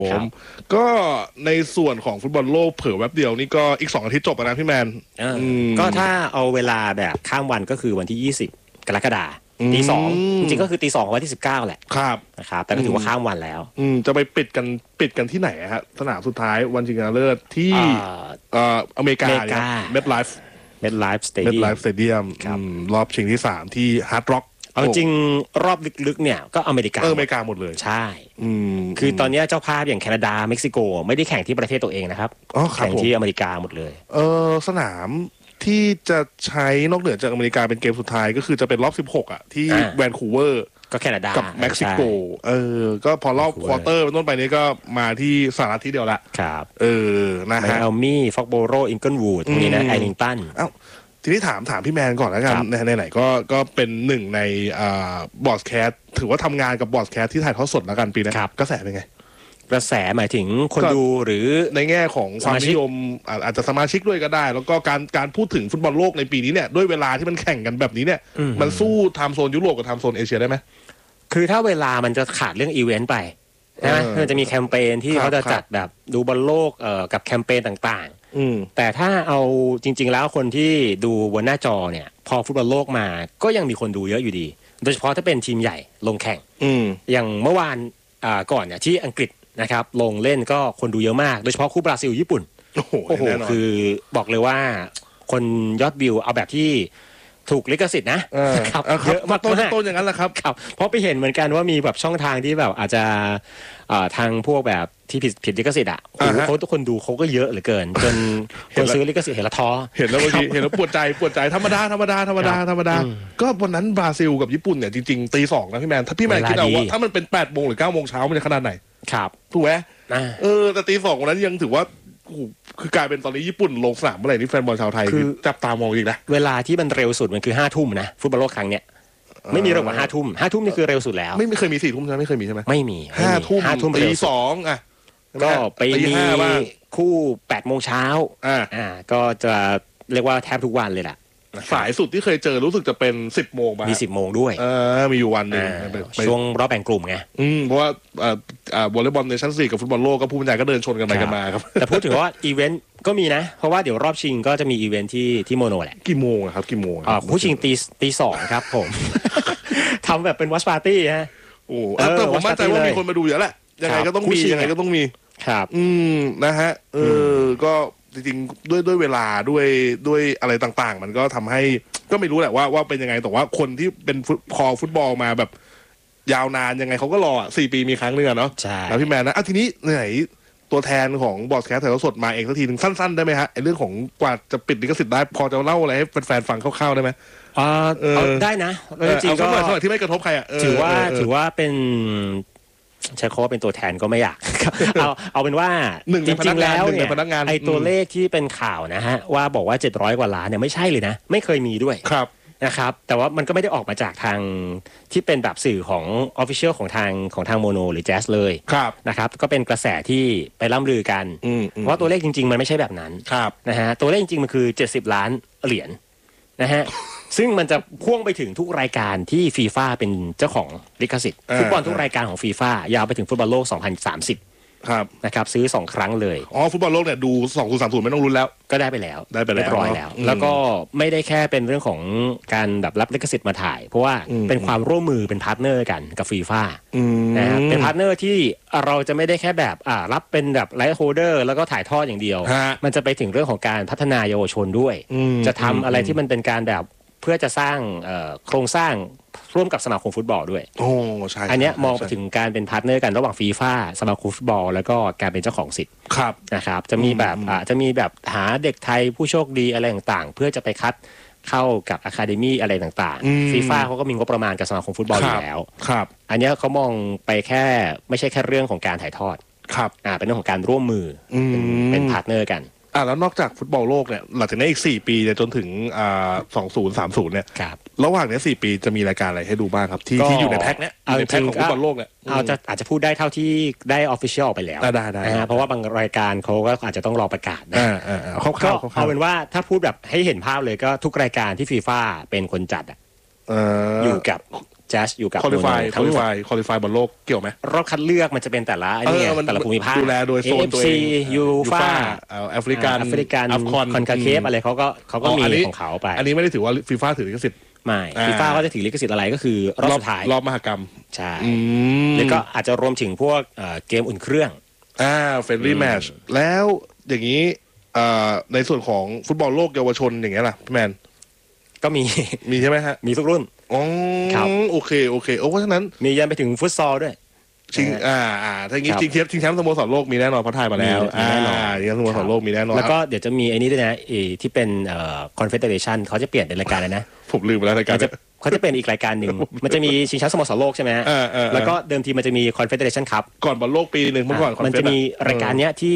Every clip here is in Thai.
ผมก็ในส่วนของฟุตบอลโลกเผื่อแวบเดียวนี่ก็อีก2 อาทิตย์จบแล้วนะพี่แมนก็ถ้าเอาเวลาแบบข้ามวันก็คือวันที่20 กรกฎาคมตี 2จริงๆก็คือตี 2วันที่19แหละครับนะครับแต่ก็ถือว่าข้ามวันแล้วจะไปปิดกันที่ไหนฮะสนามสุดท้ายวันชิงชนะเลิศที่อเมริกาเมดไลฟ์สเตเดียมรอบชิงที่3ที่ฮาร์ดร็อกเอาจริงรอบลึกๆเนี่ยก็อเมริกาหมดเลยใช่คือตอนนี้เจ้าภาพอย่างแคนาดาเม็กซิโกไม่ได้แข่งที่ประเทศตัวเองนะครับแข่งที่อเมริกาหมดเลยสนามที่จะใช้นอกเหนือจากอเมริกาเป็นเกมสุดท้ายก็คือจะเป็นรอบ16ที่แวนคูเวอร์ก็แคนาดากับเม็กซิโกก็พอรอบควอเตอร์เป็นต้นไปนี้ก็มาที่สหรัฐที่เดียวละครับนะฮะไมอามี่ฟ็อกโบโรอิงเกิลวูดพวกนี้นะไอริงตันทีนี้ถามพี่แมนก่อนแล้วกันในไหนก็เป็นหนึ่งในบอสแคสถือว่าทำงานกับบอสแคสที่ถ่ายทอดสดแล้วกันปีนี้กระแสเป็นไงกระแสหมายถึงคนดูหรือในแง่ของความนิยมอาจจะสมาชิกด้วยก็ได้แล้วก็การพูดถึงฟุตบอลโลกในปีนี้เนี่ยด้วยเวลาที่มันแข่งกันแบบนี้เนี่ยมันสู้ไทม์โซนยุโรปกับไทม์โซนเอเชียได้ไหมคือถ้าเวลามันจะขาดเรื่องอีเวนต์ไปนะมันจะมีแคมเปญที่เขาจะจัดแบบดูบอลโลกกับแคมเปญต่างๆแต่ถ้าเอาจริงๆแล้วคนที่ดูบนหน้าจอเนี่ยพอฟุตบอลโลกมาก็ยังมีคนดูเยอะอยู่ดีโดยเฉพาะถ้าเป็นทีมใหญ่ลงแข่งอย่างเมื่อวานก่อนเนี่ยที่อังกฤษนะครับลงเล่นก็คนดูเยอะมากโดยเฉพาะคู่บราซิลญี่ปุ่นโอ้โหคือบอกเลยว่าคนยอดวิวเอาแบบที่ถูกลิขสิทธิ์นะครับเยอะมากต้นอย่างนั้นแหละครับเพราะไปเห็นเหมือนกันว่ามีแบบช่องทางที่แบบอาจจะทางพวกแบบที่ผิดลิขสิทธิ์เขาทุกคนดูเขาก็เยอะเหลือเกินจนคนซื้อลิขสิทธิ์เห็นละท้อเห็นแล้วบางทีเห็นแล้วปวดใจธรรมดาก็วันนั้นบราซิลกับญี่ปุ่นเนี่ยจริงๆตี 2นะพี่แมนถ้าพี่แมนคิดเอาว่าถ้ามันเป็น8 โมงหรือ9 โมงเช้ามันจะขนาดไหนครับถูกไหมแต่ตี 2วันนั้นยังถือว่าคือกลายเป็นตอนนี้ญี่ปุ่นลงสนามเมื่อไหร่นี่แฟนบอลชาวไทยคือจับตามองอีกนะเวลาที่มันเร็วสุดมันคือ5 ทุ่มนะฟุตบอลโลกครั้งเนี้ยไม่มีเร็วกว่า5 ทุ่ม5 ทุ่มนี่คือเร็วสุดแล้วไม่เคยมี4 ทุ่มใช่ไหมไม่เคยมีใช่ไหมไม่มี 5 ทุ่มตี 2 ก็ไปมีคู่8 โมงเช้าก็จะเรียกว่าแทบทุกวันเลยแหละสายสุดที่เคยเจอรู้สึกจะเป็น10 โมงป่ะมี10 โมงด้วยมีอยู่วันนึงช่วงรอบแบ่งกลุ่มไงเพราะว่าวอลเลย์บอลเนชั่นลีกกับฟุตบอลโลกก็ผู้บรรยายก็เดินชนกันไปกันมาครับแต่พูดถึงว่าอีเวนต์ก็มีนะเพราะว่าเดี๋ยวรอบชิงก็จะมีอีเวนต์ที่โมโนแหละกี่โมงครับกี่โมงผู้ชิงตี 2ครับผมทำแบบเป็นวอชปาร์ตี้ฮะแต่ผมมั่นใจว่ามีคนมาดูเยอะแหละยังไงก็ต้องมีครับนะฮะก็จริงๆด้วยเวลาด้วยอะไรต่างๆมันก็ทำให้ก็ไม่รู้แหละว่าเป็นยังไงแต่ว่าคนที่เป็นคอฟุตบอลมาแบบยาวนานยังไงเขาก็รอ4 ปีมีครั้งนึงเนาะแล้วพี่แมนนะทีนี้ไหนตัวแทนของบอสแคสถ่ายทอดสดมาเองสักทีนึงสั้นๆได้ไหมฮะไอ้เรื่องของกว่าจะปิดลิขสิทธิ์ได้พอจะเล่าอะไรให้แฟนๆฟังคร่าวๆได้ไหมได้นะจริงๆก็ที่ไม่กระทบใครถือว่าเป็นใช้คำว่าเป็นตัวแทนก็ไม่อยากเอาเป็นว่าจริงๆแล้วเนี่ยไอ้ตัวเลขที่เป็นข่าวนะฮะว่าบอกว่า700 กว่าล้านเนี่ยไม่ใช่เลยนะไม่เคยมีด้วยนะครับแต่ว่ามันก็ไม่ได้ออกมาจากทางที่เป็นแบบสื่อของ Official ของทางโมโนหรือแจ๊สเลยนะครับก็เป็นกระแสที่ไปล่ำลือกันเพราะตัวเลขจริงๆมันไม่ใช่แบบนั้นนะฮะตัวเลขจริงๆมันคือ70 ล้านเหรียญนะฮะซึ่งมันจะพ่วงไปถึงทุกรายการที่ฟีฟ่าเป็นเจ้าของลิขสิทธิ์ฟุตบอลทุกรายการของฟีฟ่ายาวไปถึงฟุตบอลโลก2030นะครับซื้อ2 ครั้งเลยฟุตบอลโลกเนี่ยดู2030ไม่ต้องลุ้นแล้วก็ได้ไปแล้วเรียบร้อยแล้วแล้วก็ไม่ได้แค่เป็นเรื่องของการแบบรับลิขสิทธิ์มาถ่ายเพราะว่าเป็นความร่วมมือเป็นพาร์ทเนอร์กันกับฟีฟ่านะครับเป็นพาร์ทเนอร์ที่เราจะไม่ได้แค่แบบรับเป็นแบบไลท์โฮลเดอร์แล้วก็ถ่ายทอดอย่างเดียวมันจะไปถึงเรื่องของการพัฒนาเยาวชนด้วยจะทำอะไรที่มันเป็นการแบบเพื่อจะสร้างโครงสร้างร่วมกับสมาคมฟุตบอลด้วยใช่อันนี้มองไปถึงการเป็นพาร์ทเนอร์กันระหว่างฟีฟ่าสมาคมฟุตบอลแล้วก็การเป็นเจ้าของสิทธิ์นะครับจะมีแบบหาเด็กไทยผู้โชคดีอะไรต่างๆเพื่อจะไปคัดเข้ากับอะคาเดมี่อะไรต่างๆฟีฟ่าเขาก็มีงบประมาณกับสมาคมฟุตบอลอยู่แล้วอันนี้เขามองไปแค่ไม่ใช่แค่เรื่องของการถ่ายทอดเป็นเรื่องของการร่วมมือเป็นพาร์ทเนอร์กันแล้วนอกจากฟุตบอลโลกเนี่ยหลังจากนี้อีก4 ปีจนถึง2030เนี่ยระหว่างนี้4 ปีจะมีรายการอะไรให้ดูบ้างครับที่อยู่ในแพ็คเนี้ยในแพ็คของฟุตบอลโลกเนี่ยอาจจะพูดได้เท่าที่ได้ official ออกไปแล้วได้เพราะว่าบางรายการเขาก็อาจจะต้องรอประกาศนะก็เอาเป็นว่าถ้าพูดแบบให้เห็นภาพเลยก็ทุกรายการที่ฟีฟ่าเป็นคนจัดอยู่กับแจ๊สอยู่กับคอลิฟายทั้งหมดคอลิฟายบอลโลกเกี่ยวไหมรอบคัดเลือกมันจะเป็นแต่ละแต่ละภูมิภาคดูแลโดยโซนตัวเอง AFC ยูฟ่าแอฟริกันอัฟคอนคาเคฟอะไรเขาก็มีของเขาไปอันนี้ไม่ได้ถือว่าฟีฟ่าถือลิขสิทธิ์ไม่ฟีฟ่าก็จะถือลิขสิทธิ์อะไรก็คือรอบสุดท้ายรอบมหกรรมใช่แล้วก็อาจจะรวมถึงพวกเกมอุ่นเครื่องเฟรนลี่แมตช์แล้วอย่างนี้ในส่วนของฟุตบอลโลกเยาวชนอย่างเงี้ยล่ะพี่แมนก็มีใช่ไหมฮะมีทุกรุ่นอ๋อโอเคเพราะฉะนั้นมียันไปถึงฟุตซอลด้วยชิงถ้าอย่างนี้ชิงแชมป์สโมสรโลกมีแน่นอนเพราะไทยมาแล้วแน่นอนชิงแชมป์สโมสรโลกมีแน่นอนแล้วก็เดี๋ยวจะมีไอ้นี้ด้วยนะที่เป็นคอนเฟเดเรชั่นเขาจะเปลี่ยนเป็นรายการเลยนะผมลืมไปแล้วรายการเขาจะเป็นอีกรายการหนึ่งมันจะมีชิงแชมป์สโมสรโลกใช่ไหมแล้วก็เดิมทีมันจะมีคอนเฟเดเรชั่นคัพก่อนบอลโลกปีนึงเมื่อก่อนมันจะมีรายการเนี้ยที่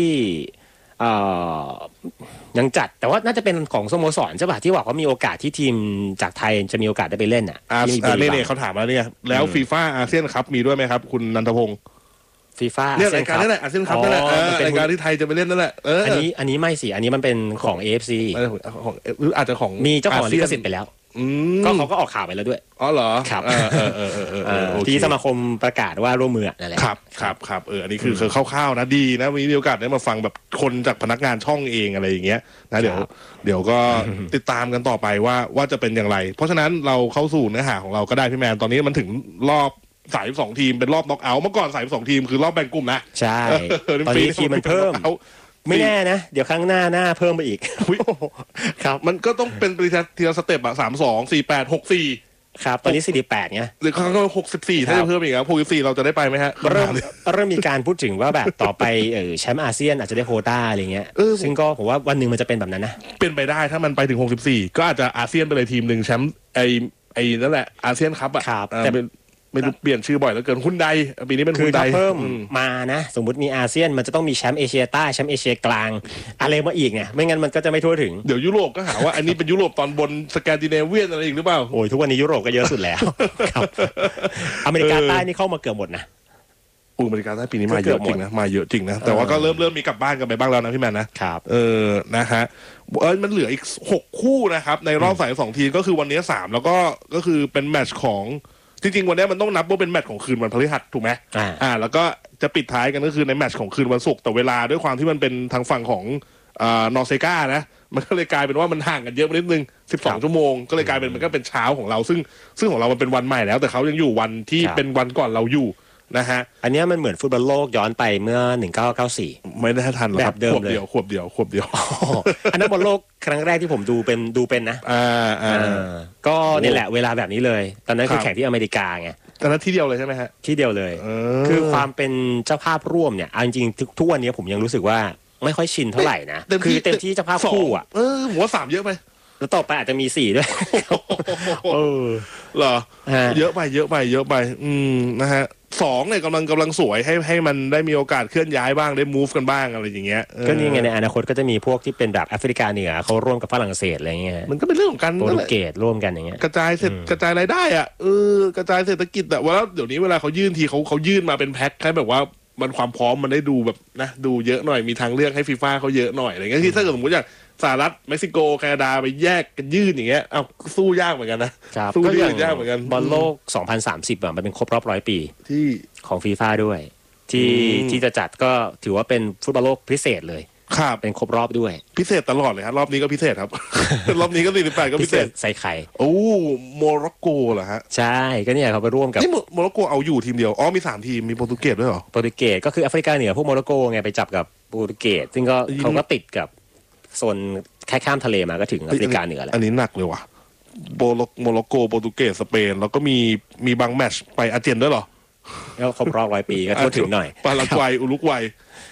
ยังจัดแต่ว่าน่าจะเป็นของสโมสรใช่ป่ะที่บอกว่ามีโอกาสที่ทีมจากไทยจะมีโอกาสได้ไปเล่นนี่เขาถามมาเนี่ยแล้วฟีฟ่าอาเซียนคัพมีด้วยไหมครับคุณนันทพงศ์ฟีฟ่าเนี่ยรายการนั่นแหละอาเซียนคัพนั่นแหละรายการที่ไทยจะไปเล่นนั่นแหละอันนี้ไม่สิอันนี้มันเป็นของ AFC หรืออาจจะของมีเจ้าของลิขสิทธิ์ไปแล้วก็เขาก็ออกข่าวไปแล้วด้วยอ๋อเหรอครับที่สมาคมประกาศว่าร่วมมือนั่นแหละครับอันนี้คือคร่าวๆนะดีนะมีโอกาสได้มาฟังแบบคนจากพนักงานช่องเองอะไรอย่างเงี้ยนะเดี๋ยวก็ติดตามกันต่อไปว่าจะเป็นอย่างไรเพราะฉะนั้นเราเข้าสู่เนื้อหาของเราก็ได้พี่แมนตอนนี้มันถึงรอบ32ทีมเป็นรอบน็อกเอาท์เมื่อก่อน32ทีมคือรอบแบ่งกลุ่มนะใช่ตอนนี้ทีมมันเพิ่มไม่แน่นะเดี๋ยวครั้งหน้าเพิ่มไปอีกครับมันก็ต้องเป็นทีละสเต็ปอะ32 48 64 ครับตอนนี้48ไงหรือครั้งก็64ถ้าจะเพิ่มอีกครับ64เราจะได้ไปไหมฮะเริ่มมีการพูดถึงว่าแบบต่อไปแชมป์อาเซียนอาจจะได้โควต้าอะไรเงี้ยซึ่งก็ผมว่าวันหนึ่งมันจะเป็นแบบนั้นนะเป็นไปได้ถ้ามันไปถึง64ก็อาจจะอาเซียนไปเลยทีมหนึ่งแชมป์ไอ้นั่นแหละอาเซียนคัพอะแต่ไม่รู้เปลี่ยนชื่อบ่อยแล้วเกินฮุนไดปีนี้เป็นฮุนไดเพิ่มมานะสมมุติมีอาเซียนมันจะต้องมีแชมป์เอเชียใต้แชมป์เอเชียกลางอะไรมาอีกไงไม่งั้นมันก็จะไม่ทั่วถึงเดี๋ยวยุโรปก็หาว่าอันนี้เป็นยุโรปตอนบนสแกนดิเนเวียนอะไรอีกหรือเปล่าโอ้ยทุกวันนี้ยุโรปก็เยอะสุดแล้วครับอเมริกาใต้นี่เข้ามาเกือบหมดนะอเมริกาใต้ปีนี้มาเยอะจริงนะมาเยอะจริงนะแต่ว่าก็เริ่มมีกลับบ้านกันไปบ้างแล้วนะพี่แมนนะครับนะฮะมันเหลืออีก6คู่นะครับในรอบ32ทีมก็คือวันนี้3แล้วก็คือเป็นแมตช์ของจริงๆวันนี้มันต้องนับว่าเป็นแมตช์ของคืนวันพฤหัสถูกไหมแล้วก็จะปิดท้ายกันก็คือในแมตช์ของคืนวันศุกร์แต่เวลาด้วยความที่มันเป็นทางฝั่งของนอร์เซกานะมันก็เลยกลายเป็นว่ามันห่างกันเยอะนิดนึง12ชั่วโมงก็เลยกลายเป็นมันก็เป็นเช้าของเราซึ่งของเรามันเป็นวันใหม่แล้วแต่เขายังอยู่วันที่เป็นวันก่อนเราอยู่นะฮะอันนี้มันเหมือนฟุตบอลโลกย้อนไปเมื่อ1994 ไม่ได้ทันหรอกครับขวบเดียวอันนั้นบอลโลกครั้งแรกที่ผมดูเป็นนะก็นี่แหละเวลาแบบนี้เลยตอนนั้นคือแข่งที่อเมริกาไงตอนนั้นที่เดียวเลยใช่ไหมฮะที่เดียวเลยคือความเป็นเจ้าภาพร่วมเนี่ยจริงๆทุกวันนี้ผมยังรู้สึกว่าไม่ค่อยชินเท่าไหร่นะคือเต็มที่เจ้าภาพคู่อ่ะผมว่า3เยอะไปแล้วต่อไปอาจจะมี4ด้วยเหรอเยอะไปนะฮะ2เนี่ยกำลังสวยให้มันได้มีโอกาสเคลื่อนย้ายบ้างได้ move กันบ้างอะไรอย่างเงี้ยก็นี่ไงในอนาคตก็จะมีพวกที่เป็นแบบแอฟริกาเหนือเขาร่วมกับฝรั่งเศสอะไรเงี้ยมันก็เป็นเรื่องของการโปรตุเกสร่วมกันอย่างเงี้ยกระจายรายได้อ่ะกระจายเศรษฐกิจอ่ะว่าเดี๋ยวนี้เวลาเขายื่นทีเขายื่นมาเป็นแพ็คให้แบบว่ามันความพร้อมมันได้ดูแบบนะดูเยอะหน่อยมีทางเลือกให้ฟีฟ่าเขาเยอะหน่อยอะไรเงี้ยที่ถ้าเกิดสมมติอย่างสหรัฐเม็กซิโกแคนาดาไปแยกกันยื่นอย่างเงี้ยสู้ยากเหมือนกันนะสู้ยากเหมือนกันบอลโลก2030มันเป็นครบรอบ100 ปีที่ของฟีฟ่าด้วยที่จะจัดก็ถือว่าเป็นฟุตบอลโลกพิเศษเลยครับเป็นครบรอบด้วยพิเศษตลอดเลยครับรอบนี้ก็พิเศษครับ รอบนี้ก็48ก็พิเศษใส่ไข่โมร็อกโกเหรอฮะใช่ก็เนี่ยเขาไปร่วมกับนี่โมร็อกโกเอาอยู่ทีมเดียวมี3ทีมมีโปรตุเกสด้วยเหรอโปรตุเกสก็คือแอฟริกาเหนือพวกโมร็อกโกไงไปจับกับโปรตุเกสซึ่งก็เขาก็ติดกับโซนแค่ข้ามทะเลมาก็ถึงแอฟริกาเหนือแล้วอันนี้หนักเลยว่ะโมร็อกโกโปรตุเกสสเปนแล้วก็มีบางแมตช์ไปอาร์เจนด้วยเหรอแล้วครบรอบ100 ปีก็ทั่วถึงหน่อยปารากวัยอุรุกวัย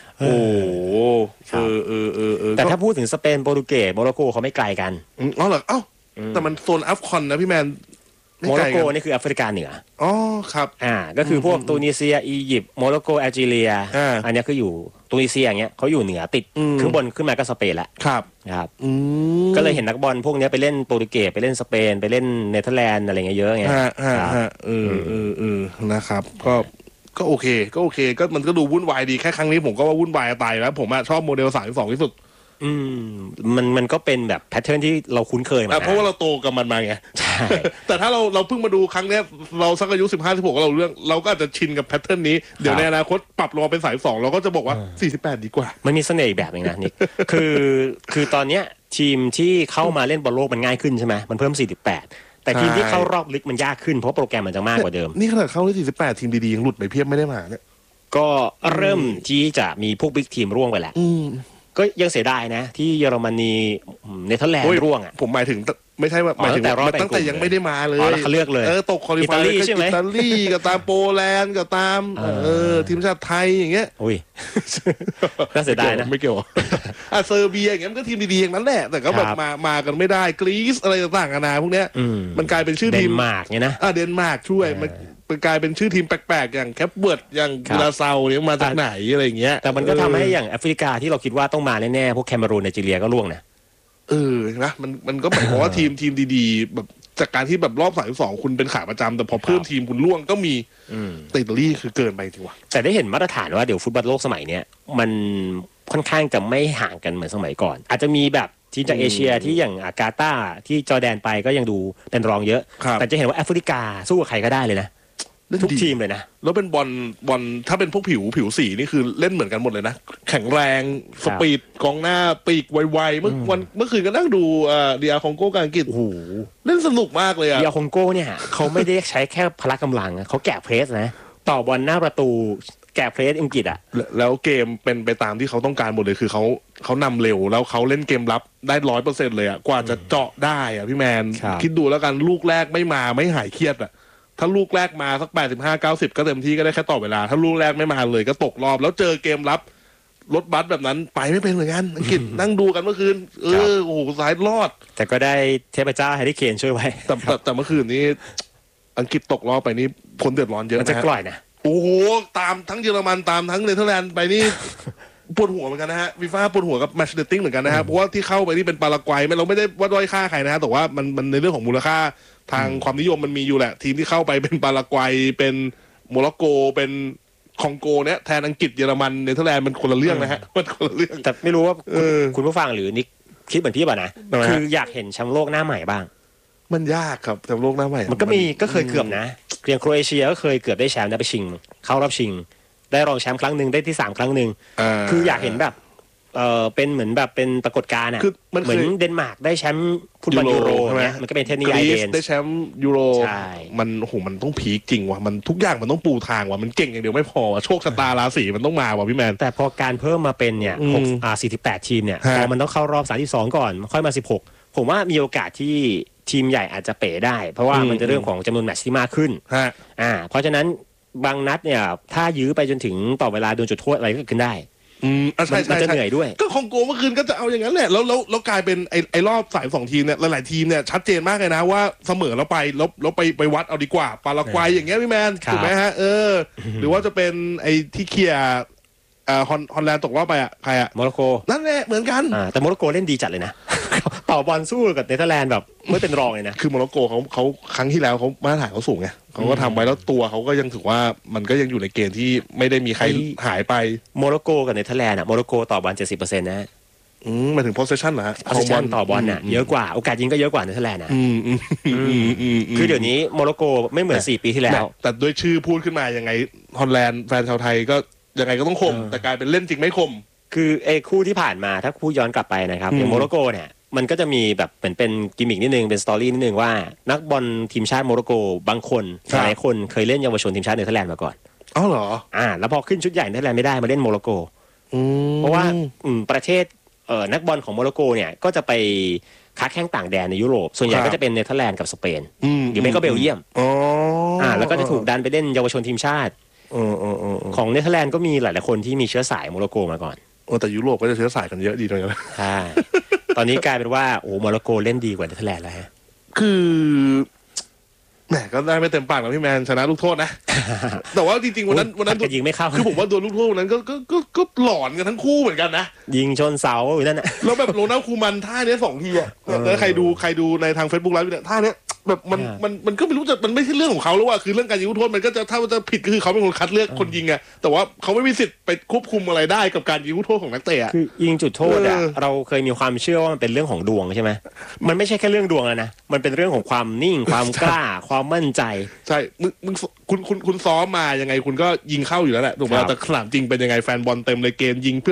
แต่ถ้าพูดถึงสเปนโปรตุเกสโมร็อกโกเขาไม่ไกลกันเหรอแต่มันโซนอัฟคอนนะพี่แมนโมร็อกโกนี่คือแอฟริกาเหนือครับก็คือพวกตูนิเซียอียิปต์โมร็อกโกแอลจีเรียอันนี้คืออยู่ตูนิเซียอย่างเงี้ยเขาอยู่เหนือติดขึ้นบนขึ้นมาก็สเปนละครับก็เลยเห็นนักบอลพวกนี้ไปเล่นโปรตุเกสไปเล่นสเปนไปเล่นเนเธอร์แลนด์อะไรเงี้ยเยอะไงนะครับก็โอเคก็มันก็ดูวุ่นวายดีแค่ครั้งนี้ผมก็ว่าวุ่นวายตายแล้วผมชอบโมเดล32ที่สุดมันก็เป็นแบบแพทเทิร์นที่เราคุ้นเคยมาเพราะว่าเราโตกับมันมาไงใช่แต่ถ้าเราเพิ่งมาดูครั้งนี้เราสักอายุ15-16เราก็อาจจะชินกับแพทเทิร์นนี้เดี๋ยวในอนาคตปรับลงมาเป็นสาย2เราก็จะบอกว่า48ดีกว่ามันมีเสน่ห์แบบนึงนะนิกคือตอนเนี้ยทีมที่เข้ามาเล่นบอลโลกมันง่ายขึ้นใช่ไหมมันเพิ่ม48แต่ทีมที่เข้ารอบลึกมันยากขึ้นเพราะโปรแกรมมันจะมากกว่าเดิมนี่ขนาดเข้าที่48ทีมดีๆยังหลุดไปเพียบไม่ได้มาเนี่ยก็เริ่มที่จะมีพวกบิ๊กทีมร่วงไปแล้วก็ยังเสียดายนะที่เยอรมนีเนเธอร์แลนด์ร่วงอ่ะผมหมายถึงไม่ใช่ว่าหมายถึงตั้งแต่ยังไม่ได้มาเลยเขาเลือกเลยตกคอลิฟายใช่ไหมอิตาลีกับตามโปแลนด์กับตามทีมชาติไทยอย่างเงี้ยอุ้ยน่าเสียดายนะไม่เกี่ยวเซอร์เบียอย่างเงี้ยมันก็ทีมดีๆอย่างนั้นแหละแต่ก็แบบมากันไม่ได้กรีซอะไรต่างๆนานาพวกเนี้ยมันกลายเป็นชื่อทีมเดนมาร์กเนี่ยนะเดนมาร์กช่วยมันกลายเป็นชื่อทีมแปลกๆอย่างแคปเวิร์ดอย่างกุราเซาเนี่ยมาจากไหนอะไรอย่างเงี้ยแต่มันก็ทำให้อย่างแอฟริกาที่เราคิดว่าต้องมาแน่ๆพวกแคเมรูนไนจีเรียก็ร่วงนะนะมันก็หมายความว่าทีมดีๆแบบจากการที่แบบรอบ32คุณเป็นขาประจำแต่พอเพิ่มทีมคุณร่วงก็มีแต่อิตาลีคือเกินไปจริงว่ะแต่ได้เห็นมาตรฐานว่าเดี๋ยวฟุตบอลโลกสมัยเนี้ยมันค่อนข้างจะไม่ห่างกันเหมือนสมัยก่อนอาจจะมีแบบทีมจากเอเชียที่อย่างกาตาร์ที่จอร์แดนไปก็ยังดูเป็นรองเยอะแต่จะเห็นว่าแอฟริกาสู้กับใครก็ได้เลยนะทุกทีมเลยนะแล้วเป็นบอลถ้าเป็นพวกผิวสีนี่คือเล่นเหมือนกันหมดเลยนะแข็งแรงสปีดกองหน้าปีกไวๆเมื่อคืนก็นั่งดูดีอาร์คองโกกับอังกฤษโอ้โหเล่นสนุกมากเลยดีอาร์คองโกเนี่ยเขาไม่ได้ใช้แค่พละกำลังเขาแกะเพรสนะต่อบอลหน้าประตูแกะเพรสอังกฤษแล้วเกมเป็นไปตามที่เขาต้องการหมดเลยคือเขานำเร็วแล้วเขาเล่นเกมรับได้ 100% เลยกว่าจะเจาะได้พี่แมนคิดดูแล้วกันลูกแรกไม่มาไม่หายเครียดถ้าลูกแรกมาสัก85-90ก็เต็มที่ก็ได้แค่ต่อเวลาถ้าลูกแรกไม่มาเลยก็ตกรอบแล้วเจอเกมรับรถบัสแบบนั้นไปไม่เป็นเหมือนกันอังกฤษนั่งดูกันเมื่อคืนโอ้โหสายรอดแต่ก็ได้เทพเจ้าแฮร์รี่เคนช่วยไว้แต่เมื่อคืนนี้อังกฤษตกรอบไปนี่คนเดือดร้อนเยอะนะมันจะกล่อยนะโอ้โหตามทั้งเยอรมันตามทั้งเนเธอร์แลนด์ไปนี่ปวดหัวเหมือนกันนะฮะฟีฟ่าปวดหัวกับแมตช์เดตติ้งเหมือนกันนะฮะเพราะว่าที่เข้าไปนี่เป็นปารากวัยเราไม่ได้ว่าด้อยค่าใครนะฮะแต่ว่ามันในเรื่องของมูลค่าทางความนิยมมันมีอยู่แหละทีมที่เข้าไปเป็นปารากวัยเป็นโมร็อกโกเป็นคองโกเนี่ยแทนอังกฤษเยอรมันเนเธอร์แลนด์มันคนละเรื่องนะฮะมันคนละเรื่องแต่ไม่รู้ว่าคุณผู้ฟังหรือนิกคิดเหมือนพี่ป่ะนะคืออยากเห็นแชมป์โลกหน้าใหม่บ้างมันยากครับแชมป์โลกหน้าใหม่มันก็เคยเกือบนะอย่างโครเอเชียก็เคยเกือบได้แชมป์ได้ไปชิงเข้ารอบชิงได้รองแชมป์ครั้งหนึ่งได้ที่3ครั้งหนึ่งคืออยากเห็นแบบเป็นเหมือนแบบเป็นปรากฏการณ์เหมือนเดนมาร์กได้แชมป์ฟุตบอลยูโรเนี่ยมันก็เป็นเทนนิสไอเดนได้แชมป์ยูโรมันโอ้โหมันต้องพีคจริงว่ะมันทุกอย่างมันต้องปูทางว่ะมันเก่งอย่างเดียวไม่พอโชคชะตาราศีมันต้องมาว่ะพี่แมนแต่พอการเพิ่มมาเป็นเนี่ย48ทีมเนี่ยพอมันต้องเข้ารอบ32ก่อนค่อยมา16ผมว่ามีโอกาสที่ทีมใหญ่อาจจะเป๋ได้เพราะว่ามันจะเรื่องของจำนวนแมตช์ที่มากขึ้นเพราะฉะนั้นบางนัดเนี่ยถ้ายื้อไปจนถึงต่อเวลาโดนจุดโทษอะไรก็ขึ้นได้ใช่มันจะเหนื่อยด้วยก็คองโกเมื่อคืนก็จะเอาอย่างนั้นแหละแล้วกลายเป็นไอ้รอบ2ทีมเนี่ยหลายๆทีมเนี่ยชัดเจนมากเลยนะว่าเสมอแล้วไปวัดเอาดีกว่าปารากวัยอย่างเงี้ยพี่แมนถูกไหมฮะหรือว่าจะเป็นไอ้ที่เคลียร์ฮอลแลนด์ตกรอบไปใครโมร็อกโกนั่นแหละเหมือนกันแต่โมร็อกโกเล่นดีจัดเลยนะต่อบอลสู้กับเนเธอร์แลนด์แบบไม่เป็นรองเลยนะคือโมร็อกโกเขาครั้งที่แล้วเขามาตรฐานเขาสูงไงเขาก็ทำไว้แล้วตัวเขาก็ยังถือว่ามันก็ยังอยู่ในเกณฑ์ที่ไม่ได้มีใครหายไปโมร็อกโกกับเนเธอร์แลนด์โมร็อกโกต่อบอล 70% นะหมายถึง possession เหรอฮะ possession ต่อบอลน่ะเยอะกว่าโอกาสยิงก็เยอะกว่าเนเธอร์แลนด์นะคือเดี๋ยวนี้โมร็อกโกไม่เหมือน4ปีที่แล้วแต่ด้วยชื่อพูดขึ้นมายังไงฮอลแลนด์แฟนชาวไทยก็ยังไงก็ต้องคมแต่กลายเป็นเล่นจริงไม่คมคือไอ้คู่ที่ผ่านมาถ้าคู่ย้อนกลับไปนะครับอย่างโมร็อกโกเนี่ยมันก็จะมีแบบเหมือนเป็นกิมมิกนิดนึงเป็นสตอรี่นิดนึงว่านักบอลทีมชาติโมร็อกโกบางคนหลายคนเคยเล่นเยาวชนทีมชาติเนเธอร์แลนด์มาก่อนอ๋อเหรอแล้วพอขึ้นชุดใหญ่เนเธอร์แลนด์ไม่ได้มาเล่นโมร็อกโกเพราะว่าประเทศนักบอลของโมร็อกโกเนี่ยก็จะไปค้าแข่งต่างแดนในยุโรปส่วนใหญ่ก็จะเป็นเนเธอร์แลนด์กับสเปนหรือไม่ก็เบลเยียมแล้วก็จะถูกดันไปเล่นเยาวชนทีมชาติของเนเธอร์แลนด์ก็มีหลายๆคนที่มีเชื้อสายโมร็อกโกมาก่อนแต่ยุโรปก็จะเชื้อสายกันเยอะดีตรงนั้นใช่ตอนนี้กลายเป็นว่าโมร็อกโกเล่นดีกว่าเนเธอร์แลนด์แล้วฮะคือแหมก็ได้ไม่เต็มปากนะพี่แมนชนะลูกโทษนะแต่ว่าจริงๆวันนั้นยิงไม่เข้าคือผมว่าโดนลูกโทษนั้นก็หลอนกันทั้งคู่เหมือนกันนะยิงชนเสาอยู่นั่นน่ะแล้วแบบโรนัลคูมันท่านี้2ทีอ่ะแล้วใครดูในทาง Facebook ไลฟ์เนี่ยท่านี้แบบมันก็ไม่รู้จะมันไม่ใช่เรื่องของเขาแล้วว่าคือเรื่องการยิงจุดโทษมันก็จะถ้าจะผิดก็คือเขาเป็นคนคัดเลือกคนยิงไงแต่ว่าเขาไม่มีสิทธิ์ไปควบคุมอะไรได้กับการยิงจุดโทษของนักเตะคือยิงจุดโทษอ่ะเราเคยมีความเชื่อว่ามันเป็นเรื่องของดวงใช่ไหมมันไม่ใช่แค่เรื่องดวงนะมันเป็นเรื่องของความนิ่งความกล้าความมั่นใจใช่คุณซ้อมมายังไงคุณก็ยิงเข้าอยู่แล้วแหละถูกไหมแต่สนามจริงเป็นยังไงแฟนบอลเต็มเลยเกมยิงเพื่อ